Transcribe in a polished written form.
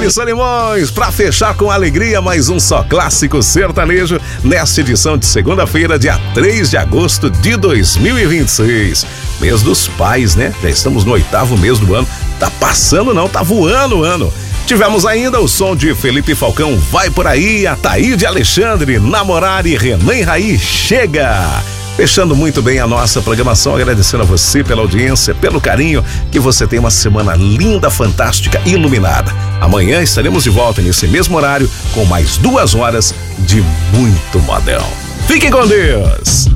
Aline Solimões, pra fechar com alegria mais um Só Clássico Sertanejo nesta edição de segunda-feira, dia 3 de agosto de 2026. Mês dos pais, né? Já estamos no 8º mês do ano. Tá passando não, tá voando o ano. Tivemos ainda o som de Felipe Falcão, Vai Por Aí, Ataíde Alexandre, Namorar e Renan Raí, Chega. Fechando muito bem a nossa programação, agradecendo a você pela audiência, pelo carinho, que você tenha uma semana linda, fantástica, iluminada. Amanhã estaremos de volta nesse mesmo horário com mais 2 horas de muito modão. Fiquem com Deus!